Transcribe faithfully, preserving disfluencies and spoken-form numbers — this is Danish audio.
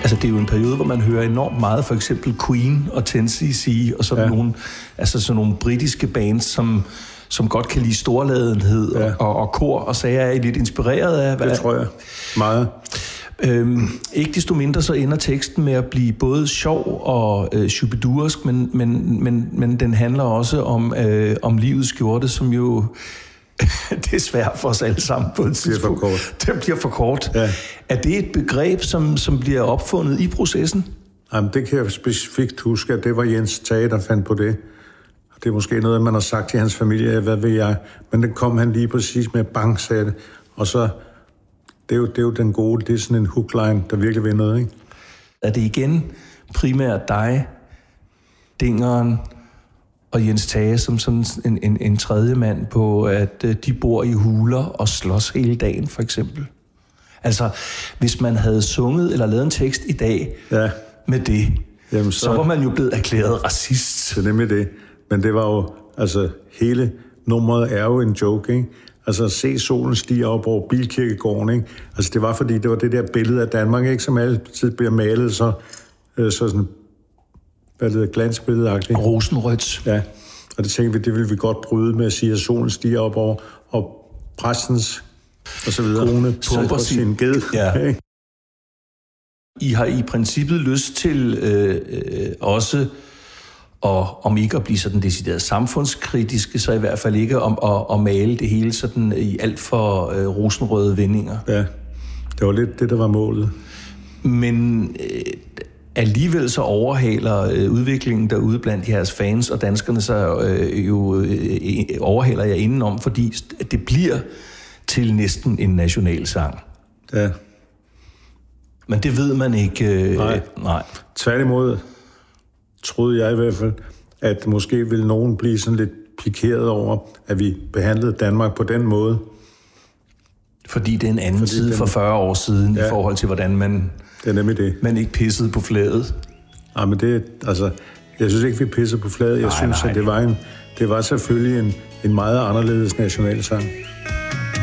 Altså, det er jo en periode, hvor man hører enormt meget, for eksempel Queen og ten C C, og sådan, ja. nogle, altså sådan nogle britiske bands, som, som godt kan lide storladenhed ja. og, og kor, og så er I lidt inspireret af... Hvad? Det tror jeg. Meget. Øhm, ikke desto mindre så ender teksten med at blive både sjov og øh, shubidursk, men, men, men, men den handler også om, øh, om livets skjorte, som jo... det er svært for os alle sammen på et tidspunkt. Det bliver for kort. Det bliver for kort. Ja. Er det et begreb, som, som bliver opfundet i processen? Jamen, det kan jeg specifikt huske, at det var Jens Tage, der fandt på det. Det er måske noget, man har sagt til hans familie, hvad ved jeg. Men den kom han lige præcis med bang, sagde det. Og så, det er, jo, det er jo den gode, det er sådan en hookline, der virkelig vil noget, ikke? Er det igen primært dig, Dingeren og Jens Tage som sådan en, en, en tredje mand på, at de bor i huler og slås hele dagen, for eksempel? Altså, hvis man havde sunget eller lavet en tekst i dag ja. med det, Jamen, så, så var man jo blevet erklæret racist. Det er nemlig det. Men det var jo, altså, hele nummeret er jo en joke, ikke? Altså, se solen stige op over Bilkirkegården, ikke? Altså, det var fordi, det var det der billede af Danmark, ikke? Som altid bliver malet så, øh, så sådan, hvad det hedder, glansbilledeagtigt. Rosenrødt. Ja, og det tænkte vi, det ville vi godt bryde med at sige, at solen stiger op over, og præstens, og så videre, kone pumper sin ged. Ja. Ikke? I har i princippet lyst til øh, øh, også, og om ikke at blive sådan decideret samfundskritiske, så i hvert fald ikke om at, at male det hele sådan i alt for øh, rosenrøde vendinger. Ja, det var lidt det, der var målet. Men øh, alligevel så overhaler øh, udviklingen derude blandt jeres fans og danskerne så øh, jo øh, overhaler jer indenom, fordi det bliver til næsten en nationalsang. Ja. Men det ved man ikke. Øh, nej. nej. Tværtimod troede jeg i hvert fald, at måske ville nogen blive sådan lidt pikeret over, at vi behandlede Danmark på den måde. Fordi det er en anden Fordi tid den... for fyrre år siden, ja. i forhold til, hvordan man, det er nemlig det. man ikke pissede på flaget. Nej, men det, altså, jeg synes ikke, vi pissede på flaget. Jeg nej, synes, nej. at det var, en, det var selvfølgelig en, en meget anderledes nationalsang.